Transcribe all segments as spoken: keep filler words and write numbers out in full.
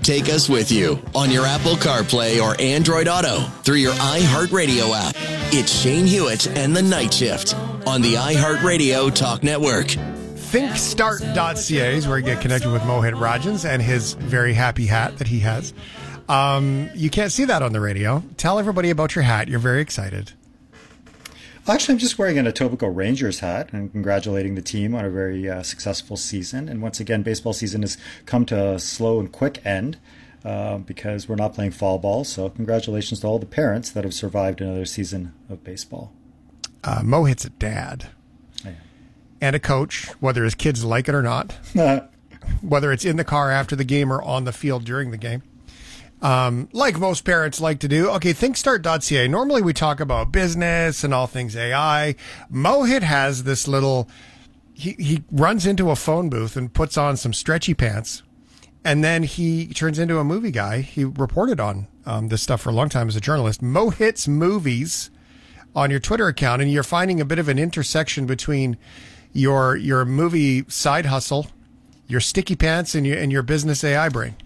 Take us with you on your Apple CarPlay or Android Auto through your iHeartRadio app. It's Shane Hewitt and the Night Shift on the iHeartRadio Talk Network. think start dot c a is where you get connected with Mohit Rajans and his very happy hat that he has. Um, you can't see that on the radio. Tell everybody about your hat. You're very excited. Actually, I'm just wearing an Etobicoke Rangers hat and congratulating the team on a very uh, successful season. And once again, baseball season has come to a slow and quick end uh, because we're not playing fall ball. So congratulations to all the parents that have survived another season of baseball. Uh, Mohit's a dad Yeah. and a coach, whether his kids like it or not, whether it's in the car after the game or on the field during the game. Um, like most parents like to do. Okay, think start dot c a. Normally we talk about business and all things A I. Mohit has this little, he, he runs into a phone booth and puts on some stretchy pants, and then he turns into a movie guy. He reported on um, this stuff for a long time as a journalist. Mohit's Movies on your Twitter account, and you're finding a bit of an intersection between your your movie side hustle, your sticky pants, and your, and your business A I brain.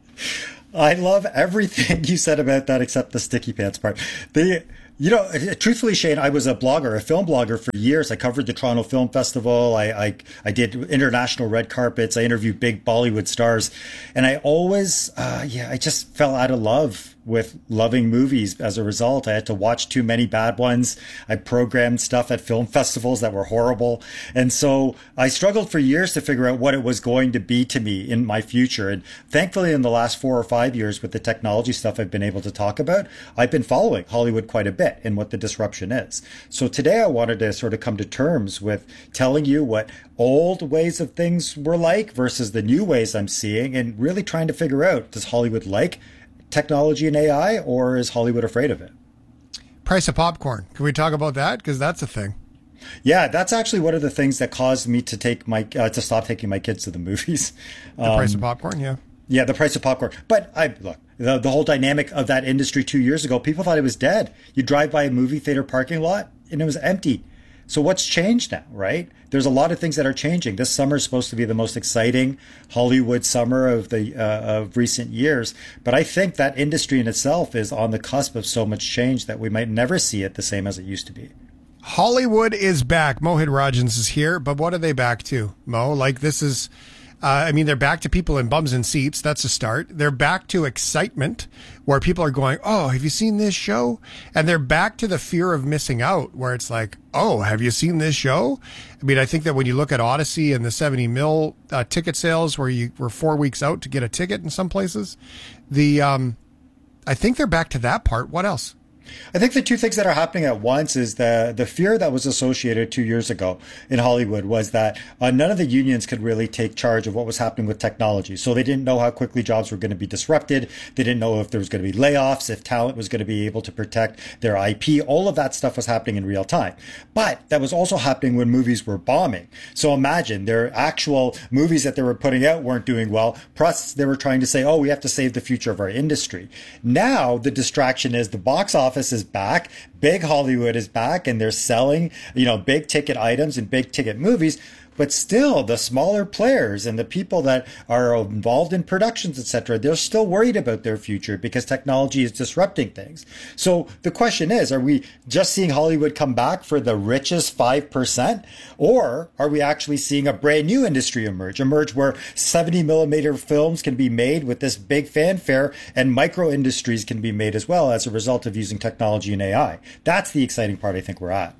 I love everything you said about that except the sticky pants part. The, you know, truthfully, Shane, I was a blogger, a film blogger for years. I covered the Toronto Film Festival. I, I, I did international red carpets. I interviewed big Bollywood stars. And I always, uh, yeah, I just fell out of love with loving movies as a result. I had to watch too many bad ones. I programmed stuff at film festivals that were horrible. And so I struggled for years to figure out what it was going to be to me in my future. And thankfully, in the last four or five years with the technology stuff I've been able to talk about, I've been following Hollywood quite a bit and what the disruption is. So today I wanted to sort of come to terms with telling you what old ways of things were like versus the new ways I'm seeing, and really trying to figure out, does Hollywood like technology and A I, or is Hollywood afraid of it? Price of popcorn. Can we talk about that? Because that's a thing. Yeah, that's actually one of the things that caused me to take my uh, to stop taking my kids to the movies. The um, price of popcorn, yeah. Yeah, the price of popcorn. But I look, the, the whole dynamic of that industry two years ago, people thought it was dead. You drive by a movie theater parking lot and it was empty. So what's changed now, right? There's a lot of things that are changing. This summer is supposed to be the most exciting Hollywood summer of the uh, of recent years. But I think that industry in itself is on the cusp of so much change that we might never see it the same as it used to be. Hollywood is back. Mohit Rajans is here, but what are they back to, Mo? Like, this is, uh, I mean, they're back to people in bums and seats. That's a start. They're back to excitement, where people are going, oh, have you seen this show? And they're back to the fear of missing out, where it's like, oh, have you seen this show? I mean, I think that when you look at Odyssey and the seventy mil uh, ticket sales, where you were four weeks out to get a ticket in some places, the um, I think they're back to that part. What else? I think the two things that are happening at once is the the fear that was associated two years ago in Hollywood was that uh, none of the unions could really take charge of what was happening with technology. So they didn't know how quickly jobs were going to be disrupted. They didn't know if there was going to be layoffs, if talent was going to be able to protect their I P. All of that stuff was happening in real time. But that was also happening when movies were bombing. So imagine their actual movies that they were putting out weren't doing well. Plus, they were trying to say, oh, we have to save the future of our industry. Now, the distraction is the box office is back. Big Hollywood is back, and they're selling, you know, big ticket items and big ticket movies. But still, the smaller players and the people that are involved in productions, et cetera, they're still worried about their future because technology is disrupting things. So the question is, are we just seeing Hollywood come back for the richest five percent? Or are we actually seeing a brand new industry emerge, emerge where seventy millimeter films can be made with this big fanfare and micro industries can be made as well as a result of using technology and A I? That's the exciting part I think we're at.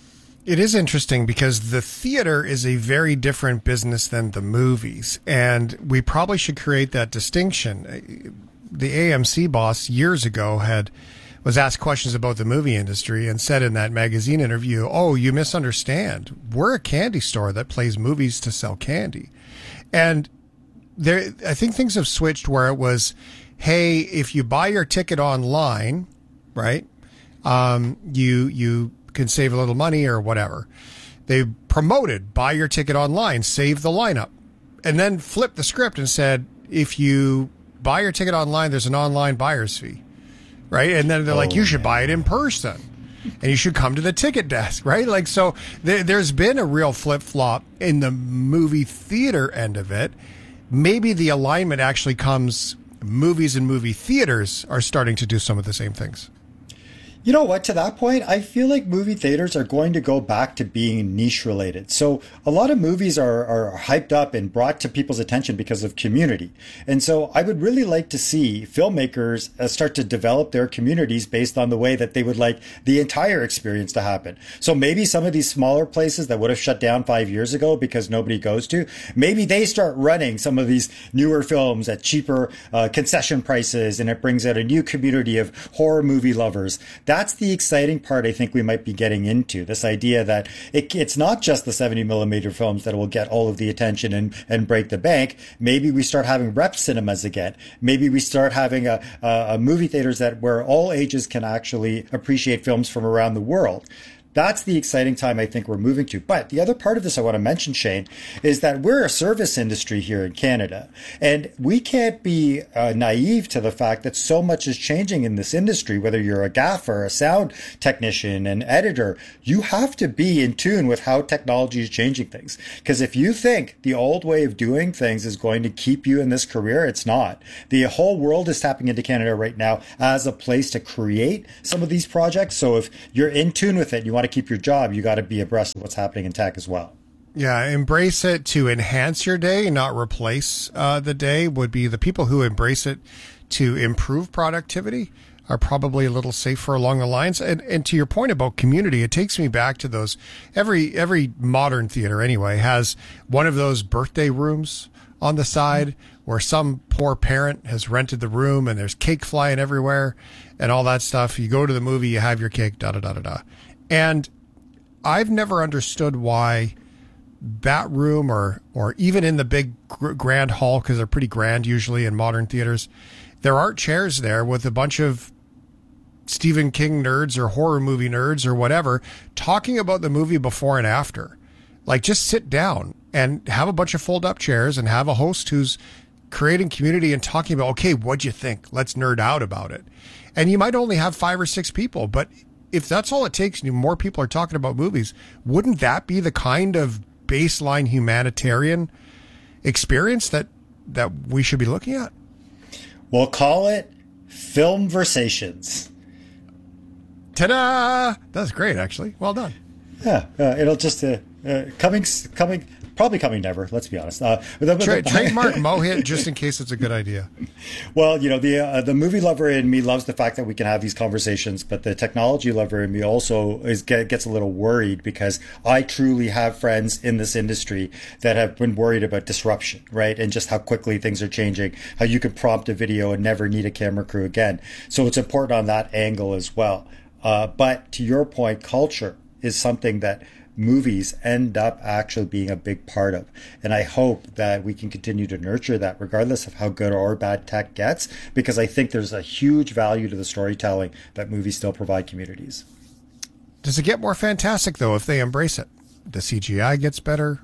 It is interesting because the theater is a very different business than the movies, and we probably should create that distinction. The A M C boss years ago had was asked questions about the movie industry and said in that magazine interview, oh, you misunderstand. We're a candy store that plays movies to sell candy. And there, I think things have switched where it was, hey, if you buy your ticket online, right, um, you you can save a little money or whatever. They promoted buy your ticket online, save the lineup, and then flipped the script and said, if you buy your ticket online, there's an online buyer's fee, right? And then they're oh, like, you should man. buy it in person and you should come to the ticket desk, right? Like, so there, there's been a real flip flop in the movie theater end of it. Maybe the alignment actually comes movies and movie theaters are starting to do some of the same things. You know what? To that point, I feel like movie theaters are going to go back to being niche related. So a lot of movies are, are hyped up and brought to people's attention because of community. And so I would really like to see filmmakers uh, start to develop their communities based on the way that they would like the entire experience to happen. So maybe some of these smaller places that would have shut down five years ago because nobody goes to, maybe they start running some of these newer films at cheaper uh, concession prices, and it brings out a new community of horror movie lovers. That's the exciting part I think we might be getting into, this idea that it, it's not just the seventy millimeter films that will get all of the attention and, and break the bank. Maybe we start having rep cinemas again. Maybe we start having a, a, a movie theaters that where all ages can actually appreciate films from around the world. That's the exciting time I think we're moving to. But the other part of this I want to mention, Shane, is that we're a service industry here in Canada. And we can't be uh, naive to the fact that so much is changing in this industry, whether you're a gaffer, a sound technician, an editor. You have to be in tune with how technology is changing things. Because if you think the old way of doing things is going to keep you in this career, it's not. The whole world is tapping into Canada right now as a place to create some of these projects. So if you're in tune with it, you want to keep your job, you got to be abreast of what's happening in tech as well. Yeah, embrace it to enhance your day, not replace uh, the day, would be the people who embrace it to improve productivity are probably a little safer along the lines. And, and to your point about community, it takes me back to those, every every modern theater anyway has one of those birthday rooms on the side where some poor parent has rented the room and there's cake flying everywhere and all that stuff. You go to the movie, you have your cake, da da da da da. And I've never understood why that room or or even in the big grand hall, because they're pretty grand usually in modern theaters, there aren't chairs there with a bunch of Stephen King nerds or horror movie nerds or whatever talking about the movie before and after. Like, just sit down and have a bunch of fold up chairs and have a host who's creating community and talking about, okay, what'd you think? Let's nerd out about it. And you might only have five or six people, but if that's all it takes and more people are talking about movies, wouldn't that be the kind of baseline humanitarian experience that that we should be looking at? We'll call it Filmversations. Ta-da! That's great, actually. Well done. Yeah, uh, it'll just uh, uh, coming coming probably coming never. Let's be honest. Uh, the, Tra- the, trademark Mohit, just in case it's a good idea. Well, you know, the uh, the movie lover in me loves the fact that we can have these conversations, but the technology lover in me also is get, gets a little worried because I truly have friends in this industry that have been worried about disruption, right? And just how quickly things are changing, how you can prompt a video and never need a camera crew again. So it's important on that angle as well. Uh, but to your point, culture is something that movies end up actually being a big part of. And I hope that we can continue to nurture that regardless of how good or bad tech gets, because I think there's a huge value to the storytelling that movies still provide communities. Does it get more fantastic, though, if they embrace it? The C G I gets better,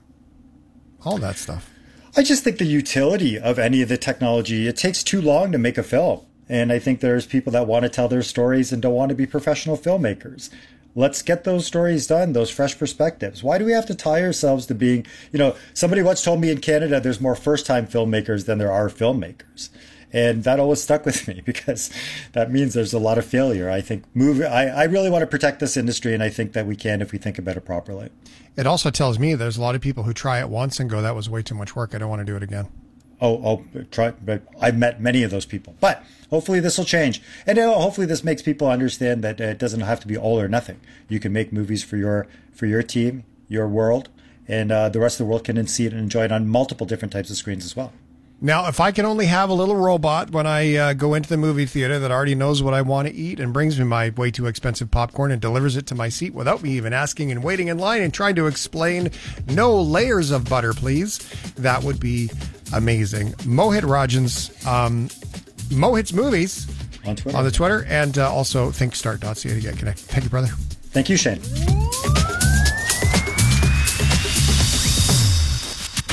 all that stuff. I just think the utility of any of the technology, it takes too long to make a film. And I think there's people that want to tell their stories and don't want to be professional filmmakers. Let's get those stories done, those fresh perspectives. Why do we have to tie ourselves to being, you know, somebody once told me in Canada there's more first-time filmmakers than there are filmmakers. And that always stuck with me because that means there's a lot of failure. I think movie, I, I really want to protect this industry, and I think that we can if we think about it properly. It also tells me there's a lot of people who try it once and go, that was way too much work. I don't want to do it again. Oh, oh, try, but I've met many of those people. But hopefully this will change. And uh, hopefully this makes people understand that uh, it doesn't have to be all or nothing. You can make movies for your for your team, your world, and uh, the rest of the world can see it and enjoy it on multiple different types of screens as well. Now, if I can only have a little robot when I uh, go into the movie theater that already knows what I want to eat and brings me my way too expensive popcorn and delivers it to my seat without me even asking and waiting in line and trying to explain, no layers of butter, please, that would be amazing. Mohit Rajan's um, Mohit's Movies on Twitter, on the Twitter, and uh, also thinkstart dot c a to get connected. Thank you, brother. Thank you, Shane. From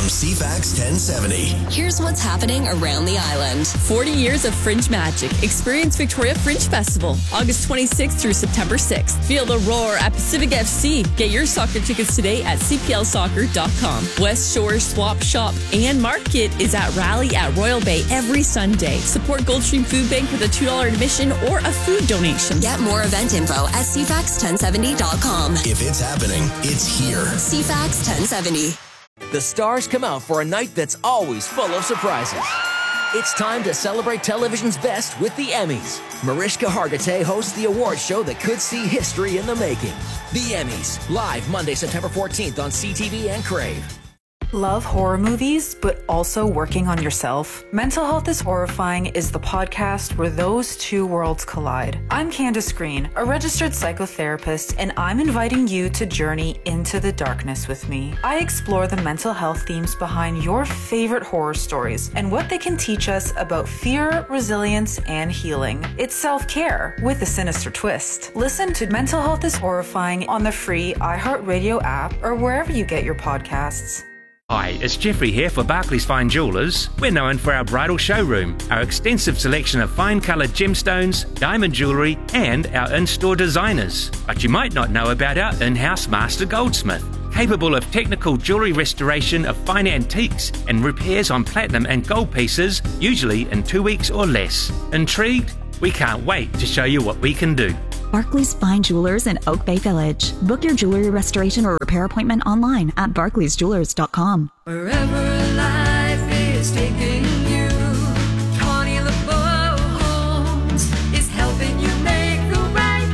from C FAX ten seventy. Here's what's happening around the island. forty years of Fringe magic. Experience Victoria Fringe Festival, August twenty-sixth through September sixth. Feel the roar at Pacific F C. Get your soccer tickets today at c p l soccer dot com. West Shore Swap Shop and Market is at Rally at Royal Bay every Sunday. Support Goldstream Food Bank with a two dollars admission or a food donation. Get more event info at c fax ten seventy dot com. If it's happening, it's here. C FAX ten seventy. The stars come out for a night that's always full of surprises. It's time to celebrate television's best with the Emmys. Mariska Hargitay hosts the award show that could see history in the making. The Emmys, live Monday, September fourteenth on C T V and Crave. Love horror movies, but also working on yourself? Mental Health is Horrifying is the podcast where those two worlds collide. I'm Candace Green, a registered psychotherapist, and I'm inviting you to journey into the darkness with me. I explore the mental health themes behind your favorite horror stories and what they can teach us about fear, resilience, and healing. It's self-care with a sinister twist. Listen to Mental Health is Horrifying on the free iHeartRadio app or wherever you get your podcasts. Hi, it's Jeffrey here for Barclays Fine Jewellers. We're known for our bridal showroom, our extensive selection of fine coloured gemstones, diamond jewellery, and our in-store designers. But you might not know about our in-house master goldsmith, capable of technical jewellery restoration of fine antiques and repairs on platinum and gold pieces, usually in two weeks or less. Intrigued? We can't wait to show you what we can do. Barclays Fine Jewelers in Oak Bay Village. Book your jewelry restoration or repair appointment online at barclays jewelers dot com. Wherever life is taking you, Connie LeBeau Homes is helping you make the right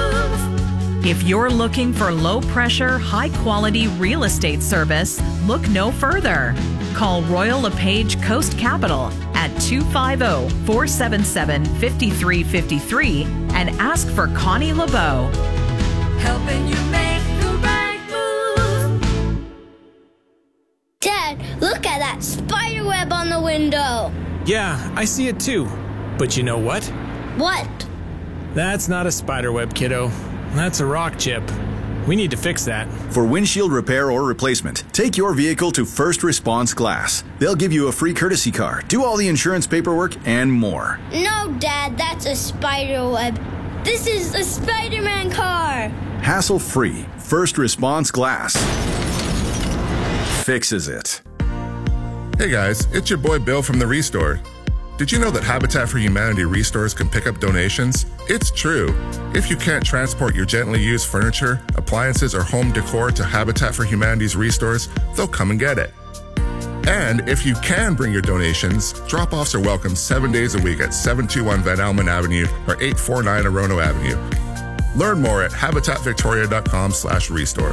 move. If you're looking for low-pressure, high-quality real estate service, look no further. Call Royal LePage Coast Capital at two five zero, four seven seven, five three five three and ask for Connie LeBeau. Helping you make the right move. Dad, look at that spider web on the window. Yeah, I see it too. But you know what? What? That's not a spider web, kiddo. That's a rock chip. We need to fix that. For windshield repair or replacement, take your vehicle to First Response Glass. They'll give you a free courtesy car, do all the insurance paperwork, and more. No, Dad, that's a spider web. This is a Spider-Man car. Hassle-free. First Response Glass fixes it. Hey guys, it's your boy Bill from The Restore. Did you know that Habitat for Humanity Restores can pick up donations? It's true. If you can't transport your gently used furniture, appliances, or home decor to Habitat for Humanity's Restores, they'll come and get it. And if you can bring your donations, drop-offs are welcome seven days a week at seven two one Van Almen Avenue or eight four nine Orono Avenue. Learn more at habitat victoria dot com slash restore.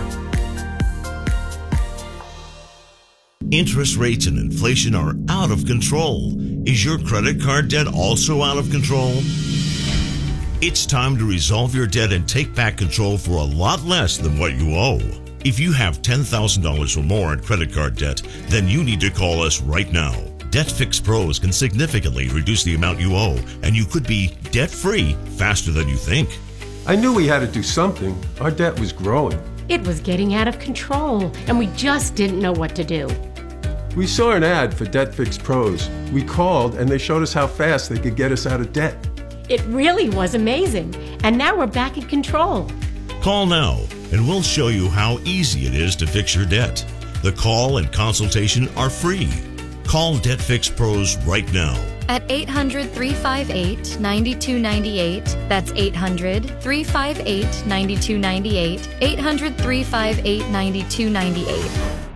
Interest rates and inflation are out of control. Is your credit card debt also out of control? It's time to resolve your debt and take back control for a lot less than what you owe. If you have ten thousand dollars or more in credit card debt, then you need to call us right now. Debt Fix Pros can significantly reduce the amount you owe, and you could be debt-free faster than you think. I knew we had to do something. Our debt was growing. It was getting out of control, and we just didn't know what to do. We saw an ad for Debt Fix Pros. We called, and they showed us how fast they could get us out of debt. It really was amazing, and now we're back in control. Call now, and we'll show you how easy it is to fix your debt. The call and consultation are free. Call Debt Fix Pros right now. At eight hundred, three five eight, nine two nine eight. That's eight hundred, three five eight, nine two nine eight. eight hundred, three five eight, nine two nine eight.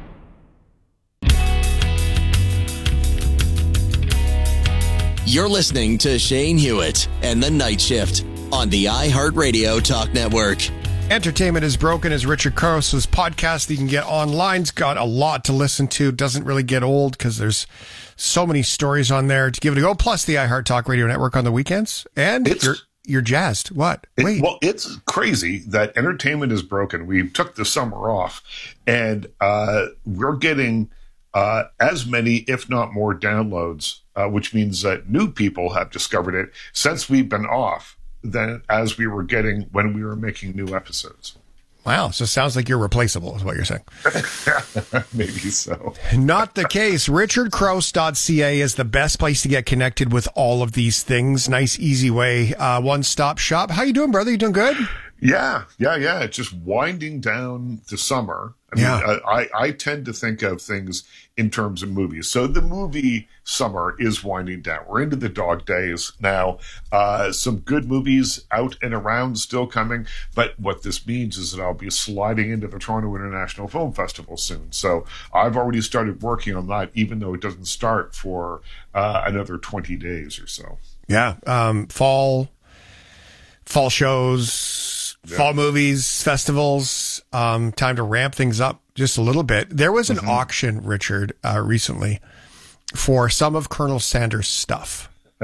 You're listening to Shane Hewitt and The Night Shift on the iHeartRadio Talk Network. Entertainment is Broken is Richard Carlson's podcast that you can get online. It's got a lot to listen to. Doesn't really get old because there's so many stories on there to give it a go. Plus the iHeart Talk Radio Network on the weekends. And it's, you're, you're jazzed. What? It, Wait. Well, it's crazy that Entertainment is Broken. We took the summer off, and uh, we're getting uh, as many, if not more, downloads, uh, which means that new people have discovered it since we've been off than as we were getting when we were making new episodes. Wow, so it sounds like you're replaceable, is what you're saying. Maybe so. Not the case. richard crouse dot c a is the best place to get connected with all of these things. Nice, easy way. Uh, one-stop shop. How you doing, brother? You doing good? Yeah, yeah, yeah. It's just winding down the summer. I mean, Yeah. I, I tend to think of things in terms of movies. So the movie summer is winding down. We're into the dog days now. Uh, some good movies out and around still coming. But what this means is that I'll be sliding into the Toronto International Film Festival soon. So I've already started working on that, even though it doesn't start for uh, another twenty days or so. Yeah. Um, fall, fall shows, Yeah. fall movies, festivals. Um, time to ramp things up just a little bit. There was an Mm-hmm. auction, Richard, uh, recently for some of Colonel Sanders' stuff,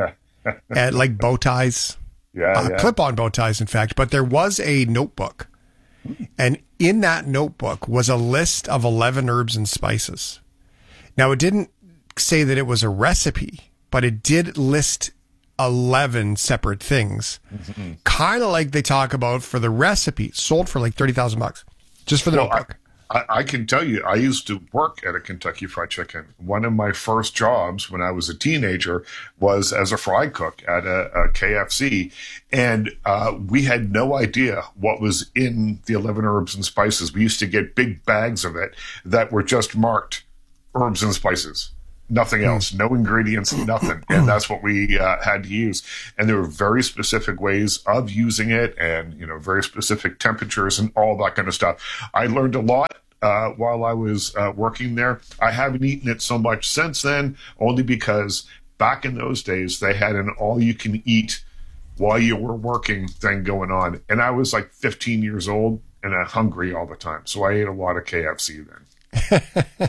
at like bow ties, Yeah, uh, yeah. clip-on bow ties, in fact. But there was a notebook, and in that notebook was a list of eleven herbs and spices. Now, it didn't say that it was a recipe, but it did list eleven separate things, Mm-hmm. kind of like they talk about for the recipe, sold for like thirty thousand bucks just for the Well, notebook. I, I can tell you, I used to work at a Kentucky Fried Chicken. One of my first jobs when I was a teenager was as a fry cook at a, a K F C. And uh, we had no idea what was in the eleven herbs and spices. We used to get big bags of it that were just marked herbs and spices. Nothing else, no ingredients, nothing. And that's what we uh, had to use. And there were very specific ways of using it and, you know, very specific temperatures and all that kind of stuff. I learned a lot uh, while I was uh, working there. I haven't eaten it so much since then, only because back in those days, they had an all-you-can-eat while you were working thing going on. And I was like fifteen years old and I'm hungry all the time. So I ate a lot of K F C then.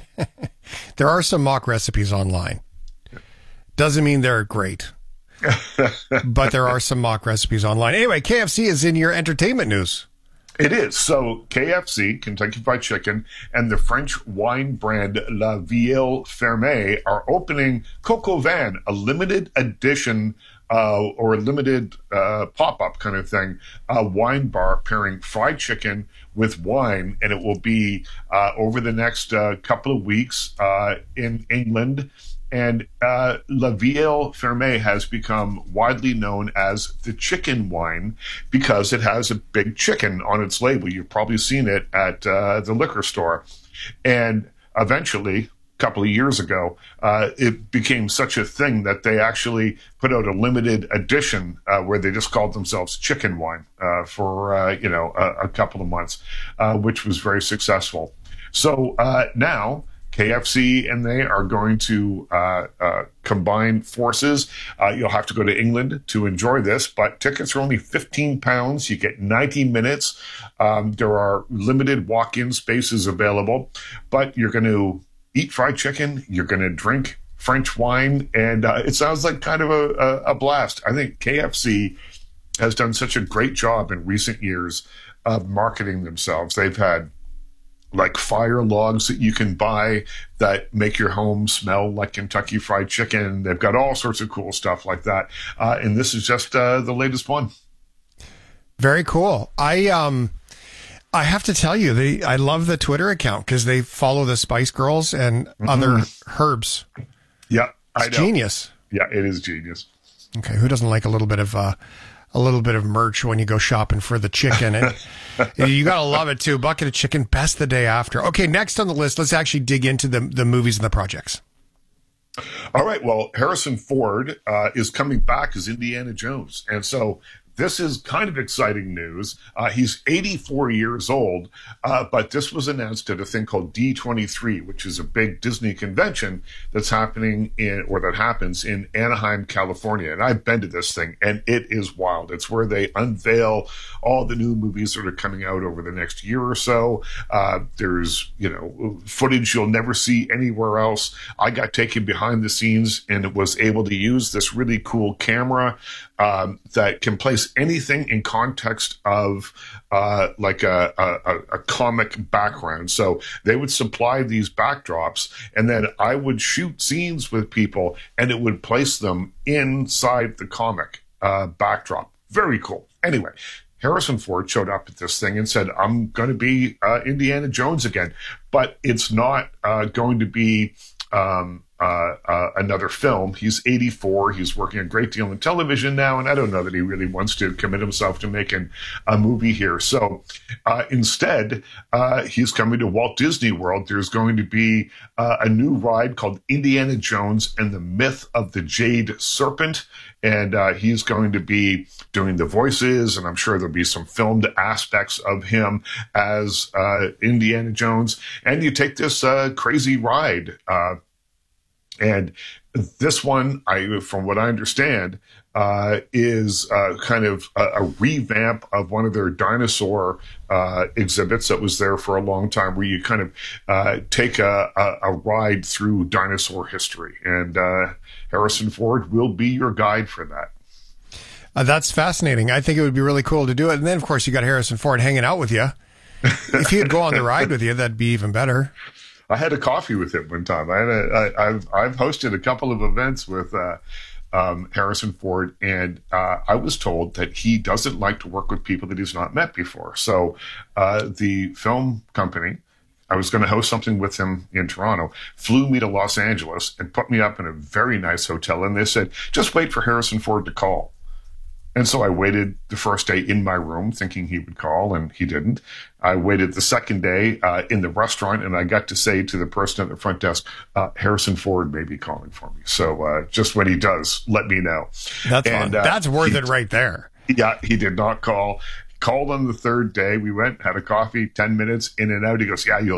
There are some mock recipes online. Doesn't mean they're great, but there are some mock recipes online. Anyway, K F C is in your entertainment news. It is. So K F C, Kentucky Fried Chicken, and the French wine brand La Ville Fermée are opening Coq au Vin, a limited edition uh, or a limited uh, pop-up kind of thing, a wine bar pairing fried chicken with wine, and it will be uh, over the next uh, couple of weeks uh, in England. And uh, La Ville Fermée has become widely known as the chicken wine because it has a big chicken on its label. You've probably seen it at uh, the liquor store. And eventually, a couple of years ago, uh, it became such a thing that they actually put out a limited edition uh, where they just called themselves chicken wine uh, for, uh, you know, a, a couple of months, uh, which was very successful. So uh, now K F C and they are going to uh, uh, combine forces. Uh, you'll have to go to England to enjoy this, but tickets are only fifteen pounds. You get ninety minutes. Um, there are limited walk-in spaces available, but you're going to eat fried chicken. You're going to drink French wine, and uh, it sounds like kind of a, a, a blast. I think K F C has done such a great job in recent years of marketing themselves. They've had like fire logs that you can buy that make your home smell like Kentucky Fried Chicken. They've got all sorts of cool stuff like that. Uh, and this is just uh, the latest one. Very cool. I um, I have to tell you, they I love the Twitter account because they follow the Spice Girls and mm-hmm. other herbs. Yeah, I it's know. Genius. Yeah, it is genius. Okay, who doesn't like a little bit of uh, a little bit of merch when you go shopping for the chicken? And you gotta love it too. Bucket of chicken, best the day after. Okay, next on the list, let's actually dig into the the movies and the projects. All right. Well, Harrison Ford uh, is coming back as Indiana Jones, and so this is kind of exciting news. Uh, he's eighty-four years old, uh, but this was announced at a thing called D twenty-three, which is a big Disney convention that's happening in, or that happens in Anaheim, California. And I've been to this thing, and it is wild. It's where they unveil all the new movies that are coming out over the next year or so. Uh, there's, you know, footage you'll never see anywhere else. I got taken behind the scenes and was able to use this really cool camera um, that can place anything in context of uh, like a, a, a comic background. So they would supply these backdrops, and then I would shoot scenes with people, and it would place them inside the comic uh, backdrop. Very cool. Anyway, Harrison Ford showed up at this thing and said, I'm going to be uh, Indiana Jones again. But it's not uh, going to be um, uh, uh, another film. He's eighty-four. He's working a great deal in television now, and I don't know that he really wants to commit himself to making a movie here. So uh, instead, uh, he's coming to Walt Disney World. There's going to be uh, a new ride called Indiana Jones and the Myth of the Jade Serpent. And uh, he's going to be doing the voices, and I'm sure there'll be some filmed aspects of him as uh, Indiana Jones. And you take this uh, crazy ride. Uh, and this one, I, from what I understand, uh, is uh, kind of a, a revamp of one of their dinosaur uh, exhibits that was there for a long time, where you kind of uh, take a, a, a ride through dinosaur history. And uh, Harrison Ford will be your guide for that. Uh, that's fascinating. I think it would be really cool to do it. And then, of course, you got Harrison Ford hanging out with you. If he'd go on the ride with you, that'd be even better. I had a coffee with him one time. I had a, I, I've I've hosted a couple of events with uh, um, Harrison Ford, and uh, I was told that he doesn't like to work with people that he's not met before. So uh, the film company, I was going to host something with him in Toronto, flew me to Los Angeles and put me up in a very nice hotel. And they said, just wait for Harrison Ford to call. And so I waited the first day in my room thinking he would call, and he didn't. I waited the second day uh, in the restaurant, and I got to say to the person at the front desk, uh, Harrison Ford may be calling for me. So uh, just when he does, let me know. That's and, uh, That's worth he, it right there. Yeah, he did not call. Called on the third day. We went, had a coffee, ten minutes, in and out. He goes, yeah, you'll